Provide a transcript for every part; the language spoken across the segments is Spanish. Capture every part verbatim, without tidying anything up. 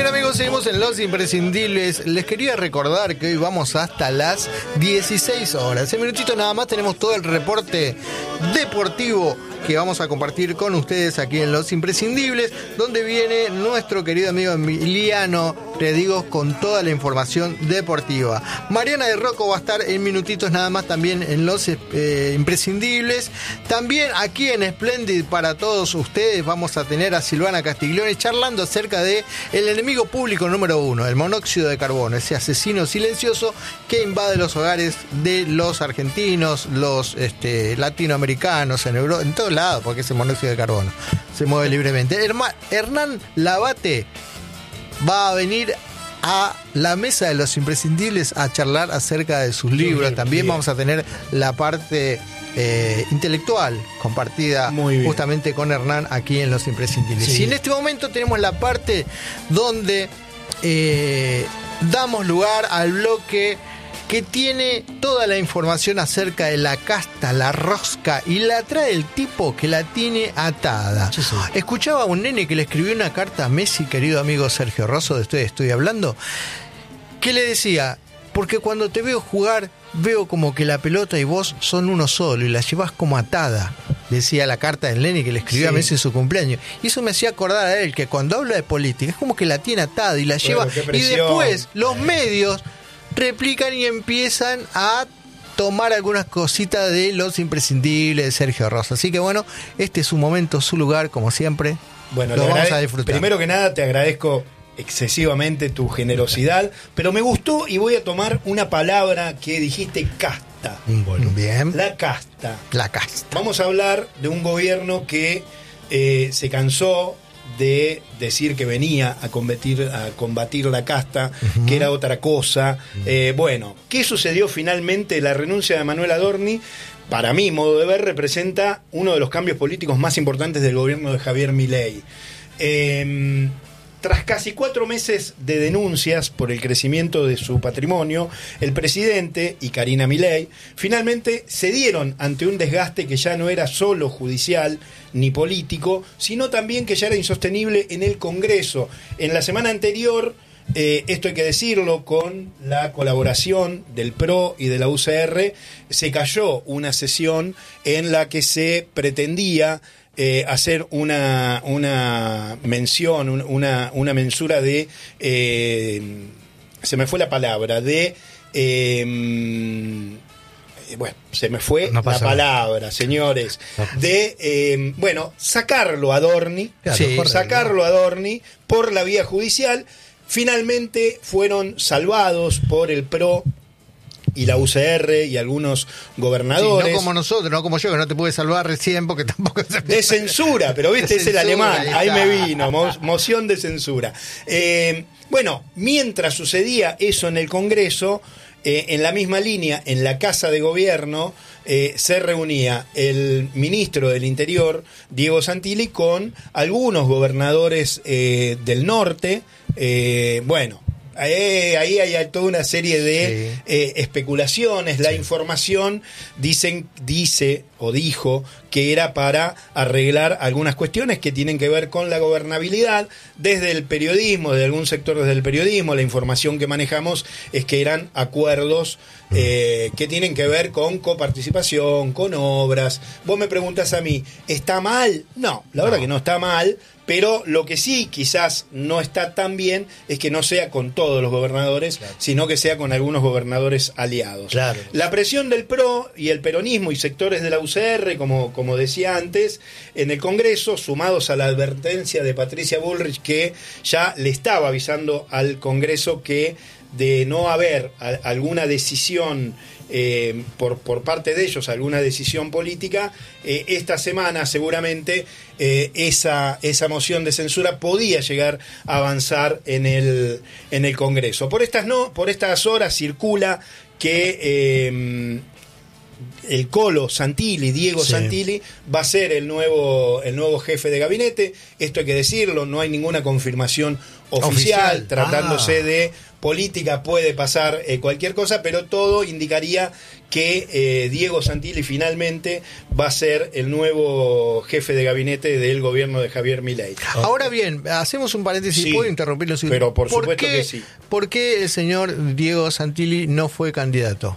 amigos, seguimos en Los Imprescindibles. Les quería recordar que hoy vamos hasta las dieciséis horas. En minutito nada más tenemos todo el reporte deportivo que vamos a compartir con ustedes aquí en Los Imprescindibles, donde viene nuestro querido amigo Emiliano, te digo, con toda la información deportiva. Mariana de Rocco va a estar en minutitos nada más también en Los eh, Imprescindibles. También aquí en Splendid para todos ustedes vamos a tener a Silvana Castiglione charlando acerca de el enemigo público número uno, el monóxido de carbono, ese asesino silencioso que invade los hogares de los argentinos, los este, latinoamericanos, en Europa, en todos lados, porque ese monóxido de carbono se mueve libremente. Herma, Hernán Labate va a venir a la mesa de Los Imprescindibles a charlar acerca de sus libros. También vamos a tener la parte eh, intelectual compartida justamente con Hernán aquí en Los Imprescindibles. Sí. Y en este momento tenemos la parte donde eh, damos lugar al bloque que tiene toda la información acerca de la casta, la rosca, y la trae el tipo que la tiene atada. Sí, sí. Escuchaba a un nene que le escribió una carta a Messi, querido amigo Sergio Rosso, de estoy, estoy hablando, que le decía, porque cuando te veo jugar, veo como que la pelota y vos son uno solo y la llevás como atada. Decía la carta del nene que le escribió sí. a Messi en su cumpleaños. Y eso me hacía acordar a él, que cuando habla de política, es como que la tiene atada y la lleva. Bueno, y después los medios replican y empiezan a tomar algunas cositas de Los Imprescindibles de Sergio Rosso. Así que bueno, este es su momento, su lugar, como siempre. Bueno, lo vamos agrade- a disfrutar. Primero que nada, te agradezco excesivamente tu generosidad, pero me gustó y voy a tomar una palabra que dijiste, casta. Bueno, bien. La casta. La casta. Vamos a hablar de un gobierno que eh, se cansó de decir que venía a combatir, a combatir la casta, uh-huh. que era otra cosa. Uh-huh. Eh, bueno, ¿qué sucedió finalmente? La renuncia de Manuel Adorni, para mí, modo de ver, representa uno de los cambios políticos más importantes del gobierno de Javier Milei. Eh, Tras casi cuatro meses de denuncias por el crecimiento de su patrimonio, el presidente y Karina Milei finalmente cedieron ante un desgaste que ya no era solo judicial ni político, sino también que ya era insostenible en el Congreso. En la semana anterior, eh, esto hay que decirlo, con la colaboración del P R O y de la U C R, se cayó una sesión en la que se pretendía Eh, hacer una, una mención, un, una, una mensura de, eh, se me fue la palabra, de, eh, bueno, se me fue no la palabra, nada. Señores, de, eh, bueno, sacarlo a Adorni, claro, sí, sacarlo a Adorni por la vía judicial. Finalmente fueron salvados por el P R O y la U C R y algunos gobernadores. Sí, no como nosotros, no como yo, que no te pude salvar recién porque tampoco se... De censura, pero viste, es el alemán, ahí, ahí me vino, mo- moción de censura. Eh, bueno, mientras sucedía eso en el Congreso, eh, en la misma línea, en la Casa de Gobierno, eh, se reunía el ministro del Interior, Diego Santilli, con algunos gobernadores eh, del norte, eh, bueno... Ahí, ahí hay toda una serie de sí. eh, especulaciones. La sí. información dicen, dice o dijo que era para arreglar algunas cuestiones que tienen que ver con la gobernabilidad. Desde el periodismo, de algún sector desde el periodismo, la información que manejamos es que eran acuerdos eh, que tienen que ver con coparticipación, con obras. Vos me preguntás a mí, ¿está mal? No, la verdad no. que no está mal. Pero lo que sí quizás no está tan bien es que no sea con todos los gobernadores, claro. sino que sea con algunos gobernadores aliados. Claro. La presión del P R O y el peronismo y sectores de la U C R, como, como decía antes, en el Congreso, sumados a la advertencia de Patricia Bullrich, que ya le estaba avisando al Congreso que de no haber a, alguna decisión Eh, por, por parte de ellos, alguna decisión política, eh, esta semana seguramente eh, esa, esa moción de censura podía llegar a avanzar en el, en el Congreso. Por estas, no, por estas horas circula que eh, el Colo Santilli, Diego sí. Santilli, va a ser el nuevo, el nuevo jefe de gabinete. Esto hay que decirlo, no hay ninguna confirmación oficial, oficial. tratándose ah. de política puede pasar eh, cualquier cosa, pero todo indicaría que eh, Diego Santilli finalmente va a ser el nuevo jefe de gabinete del gobierno de Javier Milei. Ahora bien, hacemos un paréntesis, sí, ¿puedo interrumpirlo? Pero por, ¿Por supuesto qué, que sí. ¿Por qué el señor Diego Santilli no fue candidato?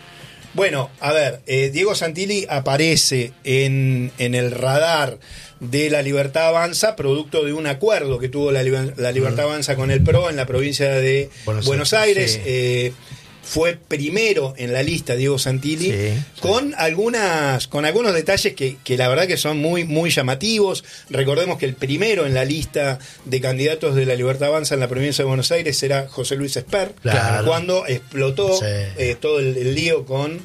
Bueno, a ver, eh, Diego Santilli aparece en, en el radar de La Libertad Avanza, producto de un acuerdo que tuvo la, la Libertad Avanza con el P R O en la provincia de Buenos, Buenos Aires. Sí. Eh, fue primero en la lista Diego Santilli, sí, sí. con algunas con algunos detalles que, que la verdad que son muy muy llamativos. Recordemos que el primero en la lista de candidatos de la Libertad Avanza en la provincia de Buenos Aires era José Luis Esper, claro. cuando explotó sí. eh, todo el, el lío con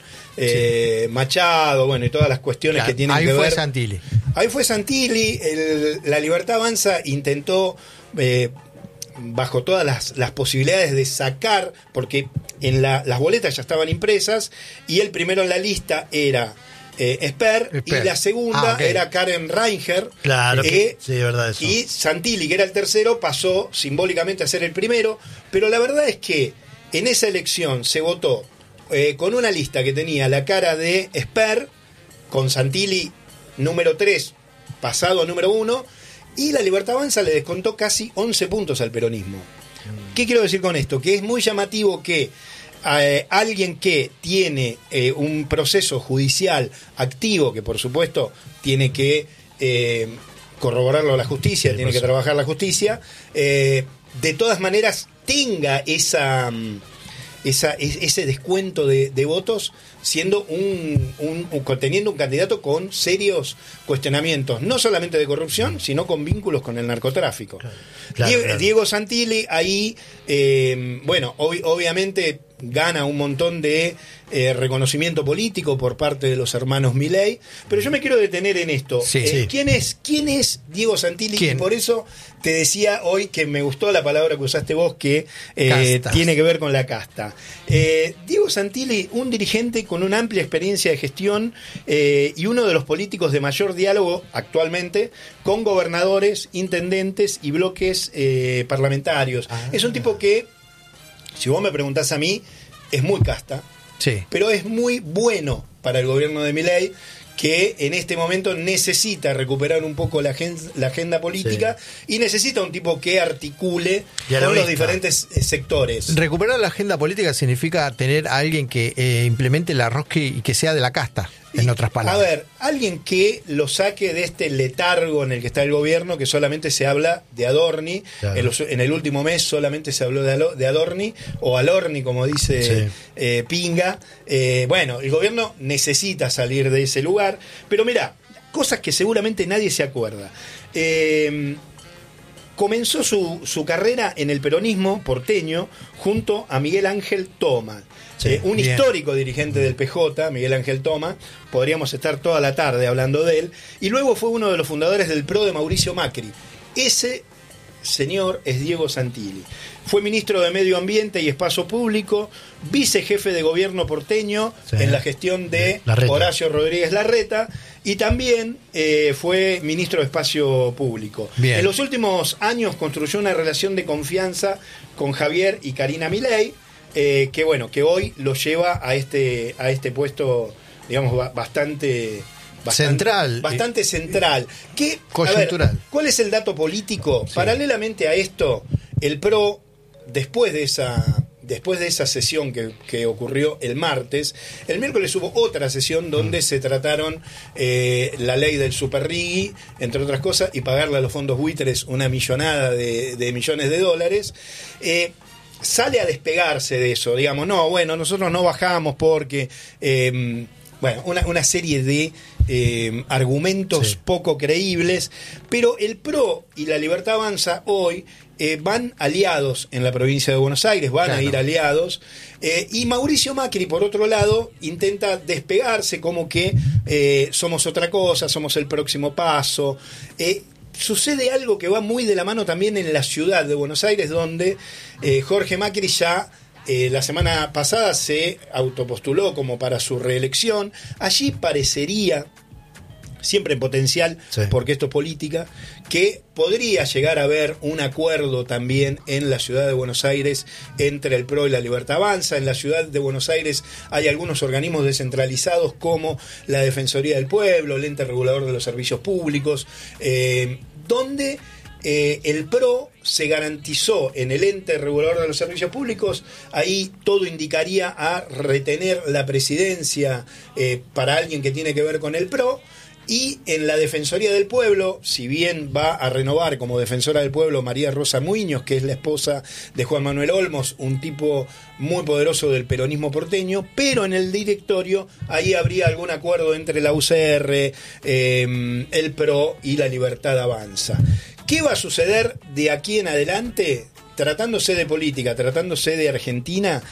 eh, sí. Machado, bueno, y todas las cuestiones claro. que tienen Ahí que ver. Ahí fue Santilli. Ahí fue Santilli, el, la Libertad Avanza intentó... Eh, bajo todas las, las posibilidades de sacar, porque en la, las boletas ya estaban impresas, y el primero en la lista era eh, Esper, Esper, y la segunda ah, okay. era Karen Reinger, claro, eh, que, sí, verdad eso. Y Santilli, que era el tercero, pasó simbólicamente a ser el primero, pero la verdad es que en esa elección se votó eh, con una lista que tenía la cara de Esper, con Santilli número tres, pasado a número uno, y la Libertad Avanza le descontó casi once puntos al peronismo. ¿Qué quiero decir con esto? Que es muy llamativo que eh, alguien que tiene eh, un proceso judicial activo, que por supuesto tiene que eh, corroborarlo a la justicia, sí, tiene que trabajar la justicia, eh, de todas maneras tenga esa... Esa, ese descuento de, de votos siendo un, un, un teniendo un candidato con serios cuestionamientos, no solamente de corrupción, sino con vínculos con el narcotráfico. Claro, claro, Diego, claro. Diego Santilli ahí, eh, bueno, ob, obviamente gana un montón de eh, reconocimiento político por parte de los hermanos Milei, pero yo me quiero detener en esto. Sí, eh, sí. ¿Quién es quién es Diego Santilli? ¿Quién? Y por eso te decía hoy que me gustó la palabra que usaste vos, que eh, tiene que ver con la casta. Eh, Diego Santilli, un dirigente con una amplia experiencia de gestión eh, y uno de los políticos de mayor diálogo actualmente con gobernadores, intendentes y bloques eh, parlamentarios. Ah. Es un tipo que, si vos me preguntás a mí, es muy casta, sí. pero es muy bueno para el gobierno de Milei, que en este momento necesita recuperar un poco la agenda, la agenda política, sí. y necesita un tipo que articule con los vista. diferentes sectores. Recuperar la agenda política significa tener a alguien que eh, implemente la rosca y que sea de la casta, en y, otras palabras. A ver, alguien que lo saque de este letargo en el que está el gobierno, que solamente se habla de Adorni, claro. en, los, en el último mes solamente se habló de, Alo, de Adorni, o Alorni, como dice sí. eh, Pinga. Eh, bueno, el gobierno necesita salir de ese lugar, pero mirá, cosas que seguramente nadie se acuerda. Eh, comenzó su, su carrera en el peronismo porteño junto a Miguel Ángel Toma. Sí, eh, un bien. histórico dirigente del P J, Miguel Ángel Toma, podríamos estar toda la tarde hablando de él, y luego fue uno de los fundadores del P R O de Mauricio Macri. Ese señor es Diego Santilli. Fue ministro de Medio Ambiente y Espacio Público, vicejefe de gobierno porteño sí. en la gestión de Larreta. Horacio Rodríguez Larreta, y también eh, fue ministro de Espacio Público. Bien. En los últimos años construyó una relación de confianza con Javier y Karina Milei, Eh, que bueno, que hoy lo lleva a este a este puesto, digamos, bastante, bastante central, bastante central. ¿Qué, coyuntural. A ver, ¿cuál es el dato político? Sí. Paralelamente a esto, el P R O, después de esa después de esa sesión que, que ocurrió el martes, el miércoles hubo otra sesión donde mm. se trataron eh, la ley del superrigui, entre otras cosas, y pagarle a los fondos buitres una millonada de, de millones de dólares. Eh, sale a despegarse de eso, digamos, no, bueno, nosotros no bajamos porque, eh, bueno, una, una serie de eh, argumentos sí. poco creíbles, pero el P R O y la Libertad Avanza hoy eh, van aliados en la provincia de Buenos Aires, van claro. a ir aliados, eh, y Mauricio Macri, por otro lado, intenta despegarse como que eh, somos otra cosa, somos el próximo paso. eh, Sucede algo que va muy de la mano también en la ciudad de Buenos Aires, donde eh, Jorge Macri ya eh, la semana pasada se autopostuló como para su reelección. Allí parecería, siempre en potencial, sí, porque esto es política, que podría llegar a haber un acuerdo también en la ciudad de Buenos Aires entre el P R O y la Libertad Avanza. En la ciudad de Buenos Aires hay algunos organismos descentralizados como la Defensoría del Pueblo, el Ente Regulador de los Servicios Públicos, eh, donde eh, el P R O se garantizó en el Ente Regulador de los Servicios Públicos. Ahí todo indicaría a retener la presidencia eh, para alguien que tiene que ver con el P R O. Y en la Defensoría del Pueblo, si bien va a renovar como defensora del pueblo María Rosa Muñoz, que es la esposa de Juan Manuel Olmos, un tipo muy poderoso del peronismo porteño, pero en el directorio ahí habría algún acuerdo entre la U C R, eh, el P R O y la Libertad Avanza. ¿Qué va a suceder de aquí en adelante? Tratándose de política, tratándose de Argentina,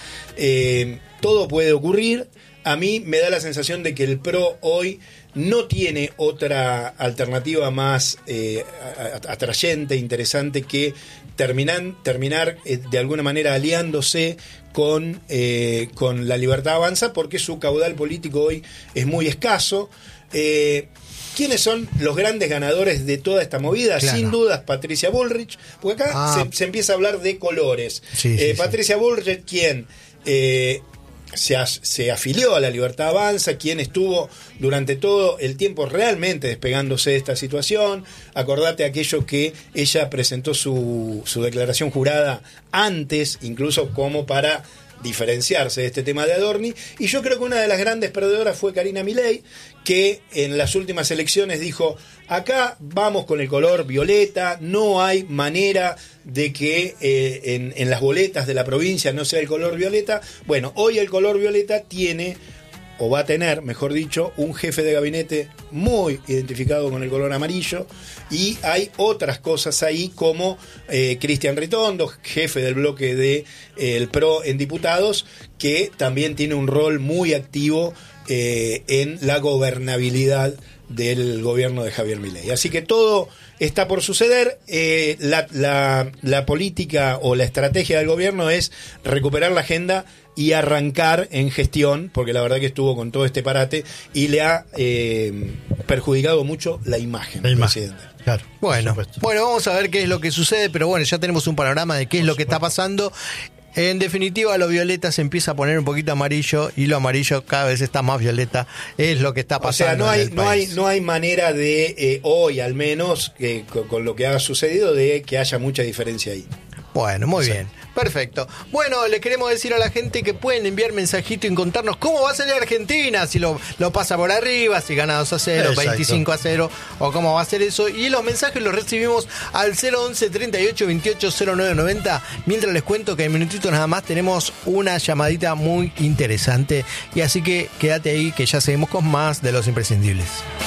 eh, todo puede ocurrir. A mí me da la sensación de que el P R O hoy no tiene otra alternativa más eh, atrayente, interesante, que terminan, terminar eh, de alguna manera aliándose con, eh, con la Libertad Avanza, porque su caudal político hoy es muy escaso. Eh, ¿Quiénes son los grandes ganadores de toda esta movida? Claro. Sin dudas, Patricia Bullrich, porque acá ah. se, se empieza a hablar de colores. Sí, eh, sí, Patricia sí. Bullrich, ¿quién? Eh, Se, as, se afilió a la Libertad Avanza, quien estuvo durante todo el tiempo realmente despegándose de esta situación. Acordate aquello que ella presentó su, su declaración jurada antes, incluso como para diferenciarse de este tema de Adorni. Y yo creo que una de las grandes perdedoras fue Karina Milei, que en las últimas elecciones dijo: acá vamos con el color violeta, no hay manera de que eh, en, en las boletas de la provincia no sea el color violeta. Bueno, hoy el color violeta tiene, o va a tener, mejor dicho, un jefe de gabinete muy identificado con el color amarillo, y hay otras cosas ahí como eh, Cristian Ritondo, jefe del bloque de eh, el P R O en diputados, que también tiene un rol muy activo eh, en la gobernabilidad del gobierno de Javier Milei. Así que todo está por suceder. Eh, la, la, la política o la estrategia del gobierno es recuperar la agenda y arrancar en gestión, porque la verdad que estuvo con todo este parate y le ha eh, perjudicado mucho la imagen del presidente. Claro. Bueno, bueno, vamos a ver qué es lo que sucede, pero bueno, ya tenemos un panorama de qué es lo que está pasando. En definitiva, lo violeta se empieza a poner un poquito amarillo, y lo amarillo cada vez está más violeta. Es lo que está pasando. O sea, no hay, en el no país. hay, no hay manera de eh, hoy, al menos, que con, con lo que ha sucedido, de que haya mucha diferencia ahí. Bueno, muy sí. bien. Perfecto. Bueno, le queremos decir a la gente que pueden enviar mensajito y contarnos cómo va a salir Argentina, si lo, lo pasa por arriba, si gana dos a cero, exacto, veinticinco a cero, o cómo va a ser eso. Y los mensajes los recibimos al cero once, treinta y ocho, veintiocho, cero nueve noventa. Mientras les cuento que en minutitos nada más tenemos una llamadita muy interesante. Y así que quédate ahí, que ya seguimos con más de Los Imprescindibles.